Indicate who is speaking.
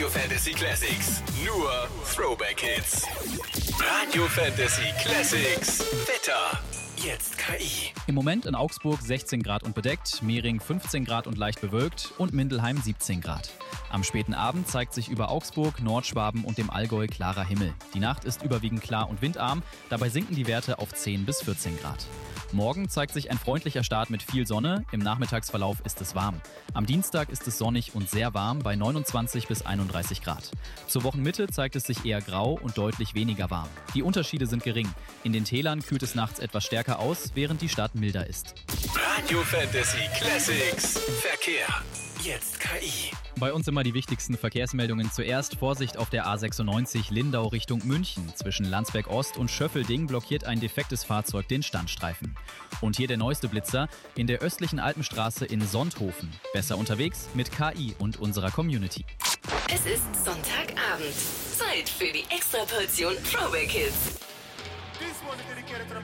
Speaker 1: Radio Fantasy Classics. Nur Throwback Hits. Radio Fantasy Classics. Wetter. Jetzt KI.
Speaker 2: Im Moment in Augsburg 16 Grad und bedeckt, Mehring 15 Grad und leicht bewölkt und Mindelheim 17 Grad. Am späten Abend zeigt sich über Augsburg, Nordschwaben und dem Allgäu klarer Himmel. Die Nacht ist überwiegend klar und windarm, dabei sinken die Werte auf 10 bis 14 Grad. Morgen zeigt sich ein freundlicher Start mit viel Sonne, im Nachmittagsverlauf ist es warm. Am Dienstag ist es sonnig und sehr warm bei 29 bis 31 Grad. Zur Wochenmitte zeigt es sich eher grau und deutlich weniger warm. Die Unterschiede sind gering. In den Tälern kühlt es nachts etwas stärker aus, während die Stadt milder ist.
Speaker 1: Radio Fantasy Classics. Verkehr. Jetzt KI.
Speaker 2: Bei uns immer die wichtigsten Verkehrsmeldungen zuerst. Vorsicht auf der A96 Lindau Richtung München. Zwischen Landsberg Ost und Schöffelding blockiert ein defektes Fahrzeug den Standstreifen. Und hier der neueste Blitzer in der östlichen Alpenstraße in Sonthofen. Besser unterwegs mit KI und unserer Community.
Speaker 3: Es ist Sonntagabend. Zeit für die Extraportion Throwback Hits.